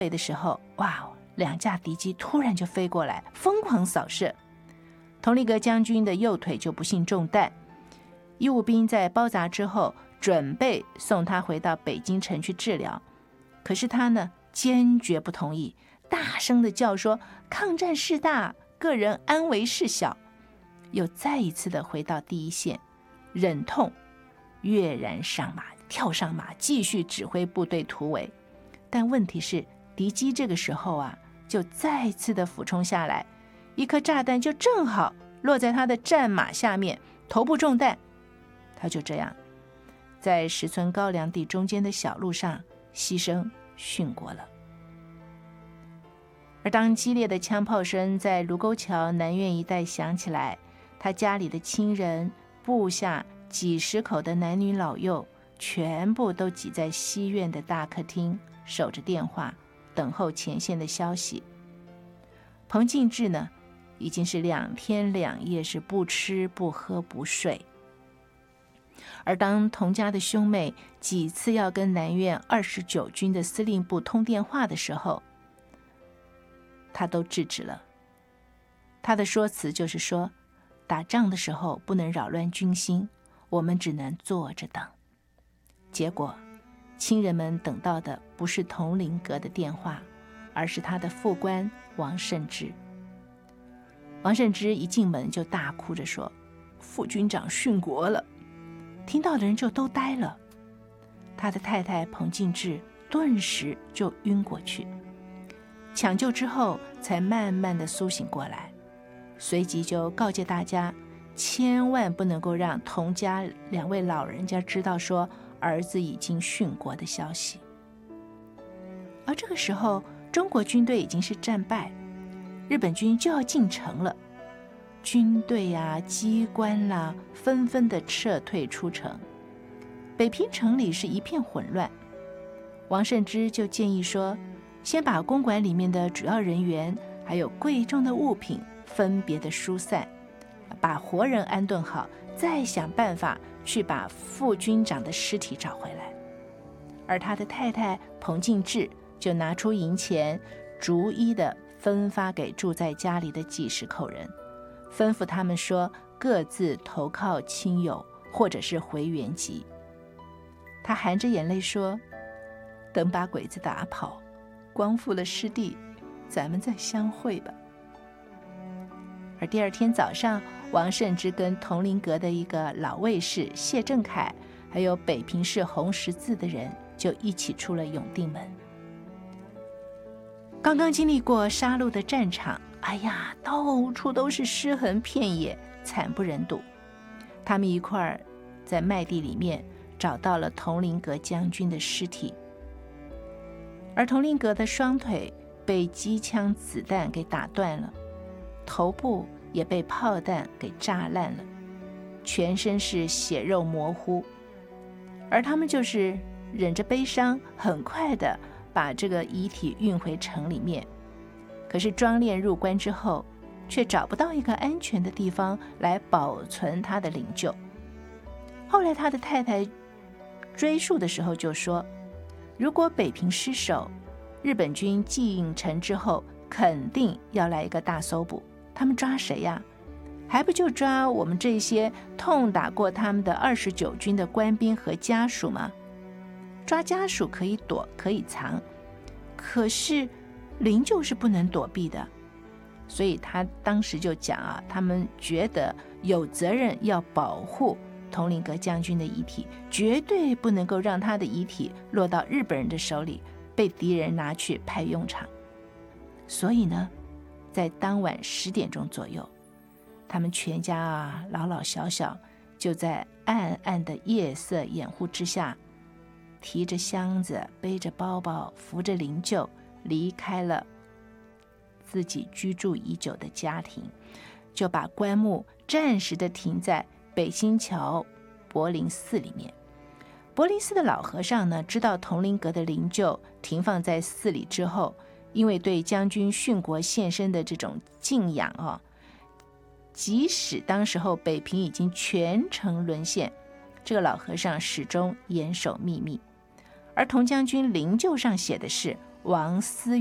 的时候，哇，两架敌机突然就飞过来，疯狂扫射。佟麟阁将军的右腿就不幸中弹，医务兵在包扎之后，准备送他回到北京城去治疗。可是他呢，坚决不同意，大声的叫说：“抗战事大，个人安危事小。”又再一次的回到第一线，忍痛跃然上马，跳上马，继续指挥部队突围。但问题是，敌机这个时候啊，就再次的俯冲下来，一颗炸弹就正好落在他的战马下面，头部中弹。他就这样在石村高粱地中间的小路上牺牲殉国了。而当激烈的枪炮声在卢沟桥南苑一带响起来，他家里的亲人、部下几十口的男女老幼全部都挤在西院的大客厅，守着电话，等候前线的消息。彭敬志呢，已经是2天2夜是不吃不喝不睡。而当童家的兄妹几次要跟南苑29军的司令部通电话的时候，他都制止了。他的说辞就是说，打仗的时候不能扰乱军心，我们只能坐着等。结果亲人们等到的不是佟麟阁的电话，而是他的副官王慎之。王慎之一进门就大哭着说：“副军长殉国了。”听到的人就都呆了。他的太太彭敬志顿时就晕过去，抢救之后才慢慢的苏醒过来，随即就告诫大家，千万不能够让佟家2位老人家知道说儿子已经殉国的消息。而这个时候，中国军队已经是战败，日本军就要进城了，军队啊、机关啦，纷纷的撤退出城。北平城里是一片混乱。王慎之就建议说，先把公馆里面的主要人员还有贵重的物品分别的疏散，把活人安顿好，再想办法去把副军长的尸体找回来。而他的太太彭敬志就拿出银钱，逐一的分发给住在家里的几十口人，吩咐他们说各自投靠亲友，或者是回原籍。他含着眼泪说，等把鬼子打跑，光复了失地，咱们再相会吧。而第2天早上，王慎之跟佟麟阁的一个老卫士谢振凯，还有北平市红十字的人就一起出了永定门。刚刚经历过杀戮的战场，哎呀，到处都是尸横遍野，惨不忍睹。他们一块儿在麦地里面找到了佟麟阁将军的尸体，而佟麟阁的双腿被机枪子弹给打断了，头部也被炮弹给炸烂了，全身是血肉模糊。而他们就是忍着悲伤，很快的把这个遗体运回城里面。可是装殓入关之后，却找不到一个安全的地方来保存他的灵柩。后来他的太太追溯的时候就说，如果北平失守，日本军进城之后，肯定要来一个大搜捕。他们抓谁呀？还不就抓我们这些痛打过他们的29军的官兵和家属吗？抓家属可以躲，可以藏，可是灵柩是不能躲避的。所以他当时就讲啊，他们觉得有责任要保护佟麟阁将军的遗体，绝对不能够让他的遗体落到日本人的手里，被敌人拿去派用场。所以呢，在当晚10点钟左右，他们全家啊，老老小小，就在暗暗的夜色掩护之下，提着箱子，背着包包，扶着灵柩，离开了自己居住已久的家庭，就把棺木暂时的停在北新桥柏林寺里面。柏林寺的老和尚呢，知道佟麟阁的灵柩停放在寺里之后，因为对将军殉国献身的这种敬仰啊，即使当时候北平已经全城沦陷，这个老和尚始终严守秘密。而佟将军灵柩上写的是王思